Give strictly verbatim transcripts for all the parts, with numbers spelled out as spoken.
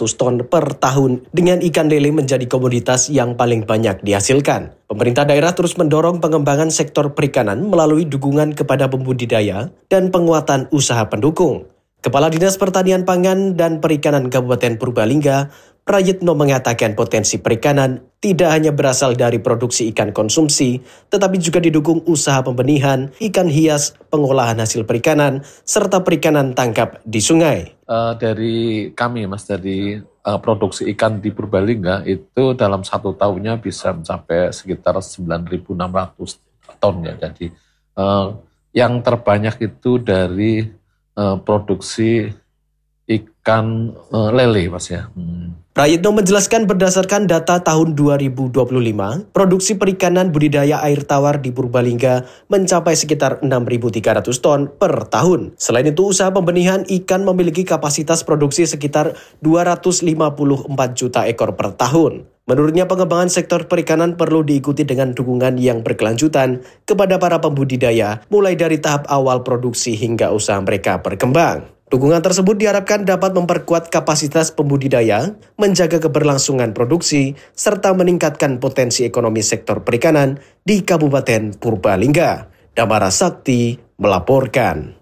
ratus ton per tahun dengan ikan lele menjadi komoditas yang paling banyak dihasilkan. Pemerintah daerah terus mendorong pengembangan sektor perikanan melalui dukungan kepada pembudidaya dan penguatan usaha pendukung. Kepala Dinas Pertanian Pangan dan Perikanan Kabupaten Purbalingga, Prayitno mengatakan potensi perikanan tidak hanya berasal dari produksi ikan konsumsi, tetapi juga didukung usaha pembenihan, ikan hias, pengolahan hasil perikanan, serta perikanan tangkap di sungai. Uh, dari kami, Mas, dari uh, produksi ikan di Purbalingga itu dalam satu tahunnya bisa mencapai sekitar sembilan ribu enam ratus ton ya. Jadi uh, yang terbanyak itu dari uh, produksi ikan uh, lele, Mas ya. Hmm. Prayitno menjelaskan berdasarkan data tahun dua ribu dua puluh lima, produksi perikanan budidaya air tawar di Purbalingga mencapai sekitar enam ribu tiga ratus ton per tahun. Selain itu, usaha pembenihan ikan memiliki kapasitas produksi sekitar dua ratus lima puluh empat juta ekor per tahun. Menurutnya, pengembangan sektor perikanan perlu diikuti dengan dukungan yang berkelanjutan kepada para pembudidaya, mulai dari tahap awal produksi hingga usaha mereka berkembang. Dukungan tersebut diharapkan dapat memperkuat kapasitas pembudidaya, menjaga keberlangsungan produksi, serta meningkatkan potensi ekonomi sektor perikanan di Kabupaten Purbalingga. Damara Sakti melaporkan.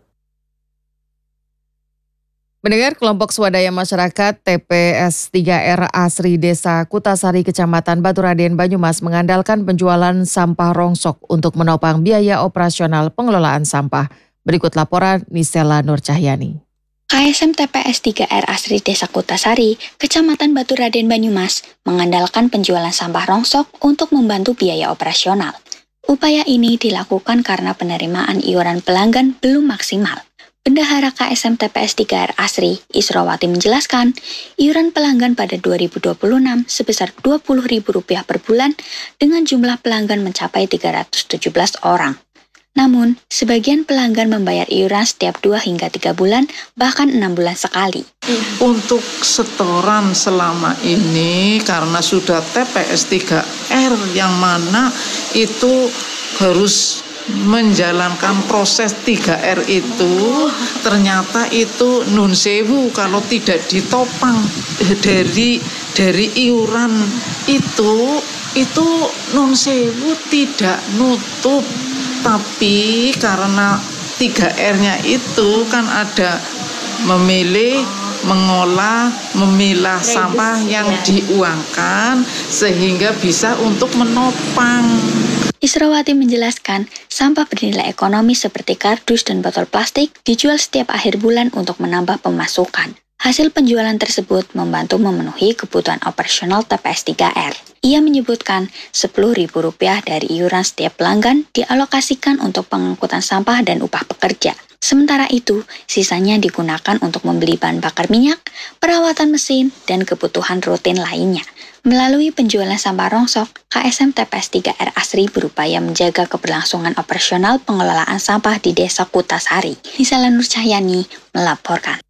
Mendengar kelompok swadaya masyarakat T P S tiga R Asri Desa Kutasari Kecamatan Baturaden Banyumas mengandalkan penjualan sampah rongsok untuk menopang biaya operasional pengelolaan sampah. Berikut laporan Nisela Nur Cahyani. K S M T P S tiga R Asri Desa Kutasari, Kecamatan Baturaden Banyumas, mengandalkan penjualan sampah rongsok untuk membantu biaya operasional. Upaya ini dilakukan karena penerimaan iuran pelanggan belum maksimal. Bendahara K S M T P S tiga R Asri, Israwati menjelaskan, iuran pelanggan pada dua ribu dua puluh enam sebesar dua puluh ribu rupiah per bulan dengan jumlah pelanggan mencapai tiga ratus tujuh belas orang. Namun, sebagian pelanggan membayar iuran setiap dua hingga tiga bulan, bahkan enam bulan sekali. Untuk setoran selama ini, karena sudah T P S tiga R yang mana itu harus menjalankan proses tiga R itu, ternyata itu nun sewu kalau tidak ditopang dari dari iuran itu, itu nun sewu tidak nutup. Tapi karena tiga R-nya itu kan ada memilih, mengolah, memilah sampah yang diuangkan sehingga bisa untuk menopang. Israwati menjelaskan, sampah bernilai ekonomi seperti kardus dan botol plastik dijual setiap akhir bulan untuk menambah pemasukan. Hasil penjualan tersebut membantu memenuhi kebutuhan operasional T P S tiga R. Ia menyebutkan sepuluh ribu rupiah dari iuran setiap pelanggan dialokasikan untuk pengangkutan sampah dan upah pekerja. Sementara itu, sisanya digunakan untuk membeli bahan bakar minyak, perawatan mesin, dan kebutuhan rutin lainnya. Melalui penjualan sampah rongsok, K S M T P S tiga R Asri berupaya menjaga keberlangsungan operasional pengelolaan sampah di Desa Kutasari. Nisela Nur Cahyani melaporkan.